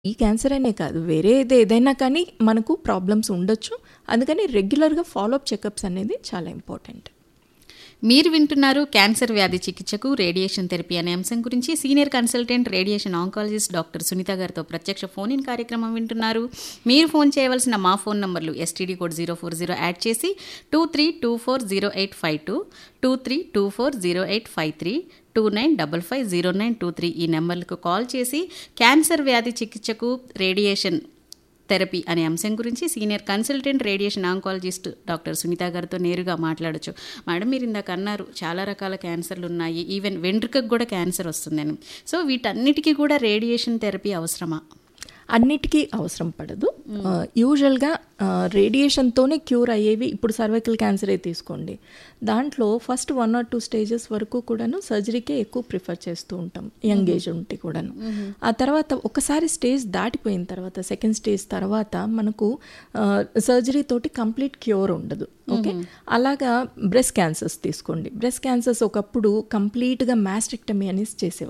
ఈ క్యాన్సర్ అనే కాదు, వేరేది ఏదైనా కానీ మనకు ప్రాబ్లమ్స్ ఉండొచ్చు. అందుకని రెగ్యులర్గా ఫాలోఅప్ చెకప్స్ అనేది చాలా ఇంపార్టెంట్. మీరు వింటున్నారు క్యాన్సర్ వ్యాధి చికిత్సకు రేడియేషన్ థెరపీ అనే అంశం గురించి senior consultant radiation oncologist doctor Sunitha గారితో ప్రత్యక్ష ఫోన్ ఇన్ కార్యక్రమం వింటున్నారు. మీరు ఫోన్ చేయవలసిన మా ఫోన్ నంబర్లు STD కోడ్ 040 యాడ్ చేసి 23240852, 23240853, 29550923 ఈ నెంబర్లకు కాల్ చేసి క్యాన్సర్ వ్యాధి చికిత్సకు రేడియేషన్ థెరపీ అనే అంశం గురించి senior consultant radiation oncologist doctor Sunitha గారితో నేరుగా మాట్లాడచ్చు. మేడం, మీరు ఇందాక అన్నారు చాలా రకాల క్యాన్సర్లు ఉన్నాయి, ఈవెన్ వెంట్రుకకు కూడా క్యాన్సర్ వస్తుందని. సో వీటన్నిటికీ కూడా రేడియేషన్ థెరపీ అవసరమా? అన్నిటికీ అవసరం పడదు. యూజువల్గా రేడియేషన్తోనే క్యూర్ అయ్యేవి. ఇప్పుడు సర్వైకల్ క్యాన్సరే తీసుకోండి, దాంట్లో ఫస్ట్ 1 or 2 స్టేజెస్ వరకు కూడాను సర్జరీకే ఎక్కువ ప్రిఫర్ చేస్తూ ఉంటాం, యంగ్ ఏజ్ ఉంటే కూడాను. ఆ తర్వాత ఒకసారి స్టేజ్ దాటిపోయిన తర్వాత, సెకండ్ స్టేజ్ తర్వాత మనకు సర్జరీ తోటి కంప్లీట్ క్యూర్ ఉండదు. ఓకే, అలాగా బ్రెస్ట్ క్యాన్సర్స్ తీసుకోండి. బ్రెస్ట్ క్యాన్సర్స్ ఒకప్పుడు కంప్లీట్గా మాస్టెక్టమీ అనేసి చేసేవారు.